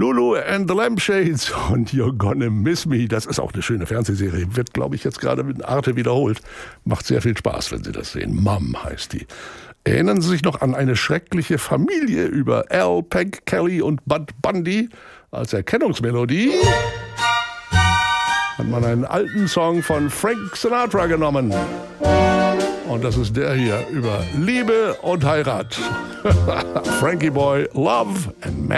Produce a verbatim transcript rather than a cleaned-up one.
Lulu and the Lampshades und You're Gonna Miss Me. Das ist auch eine schöne Fernsehserie. Wird, glaube ich, jetzt gerade mit Arte wiederholt. Macht sehr viel Spaß, wenn Sie das sehen. Mom heißt die. Erinnern Sie sich noch an eine schreckliche Familie über Al, Peg, Kelly und Bud Bundy? Als Erkennungsmelodie hat man einen alten Song von Frank Sinatra genommen. Und das ist der hier über Liebe und Heirat. Frankie Boy, Love and